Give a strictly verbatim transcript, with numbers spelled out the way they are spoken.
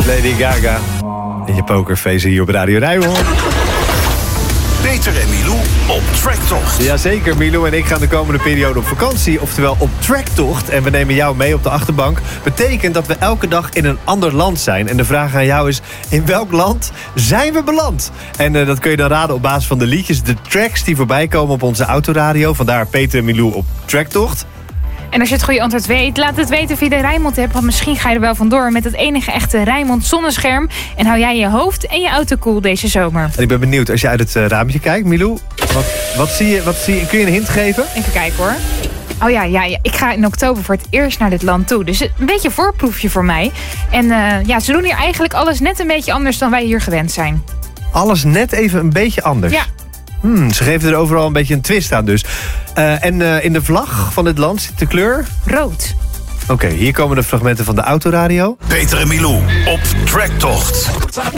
Lady Gaga. In je pokerface hier op Radio Rijnmond. Peter en Milou op tracktocht. Jazeker, Milou en ik gaan de komende periode op vakantie. Oftewel op tracktocht. En we nemen jou mee op de achterbank. Betekent dat we elke dag in een ander land zijn. En de vraag aan jou is, in welk land zijn we beland? En uh, dat kun je dan raden op basis van de liedjes, de tracks die voorbij komen op onze autoradio. Vandaar Peter en Milou op tracktocht. En als je het goede antwoord weet, laat het weten via de Rijnmond-app. Want misschien ga je er wel vandoor met het enige echte Rijnmond zonnescherm. En hou jij je hoofd en je auto koel deze zomer. En ik ben benieuwd, als je uit het uh, raampje kijkt, Milou, wat, wat zie je? Wat zie je? Kun je een hint geven? Even kijken hoor. Oh ja, ja, ja, ik ga in oktober voor het eerst naar dit land toe. Dus een beetje een voorproefje voor mij. En uh, ja, ze doen hier eigenlijk alles net een beetje anders dan wij hier gewend zijn. Alles net even een beetje anders? Ja. Hmm, ze geven er overal een beetje een twist aan dus. Uh, en uh, in de vlag van dit land zit de kleur? Rood. Oké, okay, hier komen de fragmenten van de autoradio. Peter en Milou op tracktocht.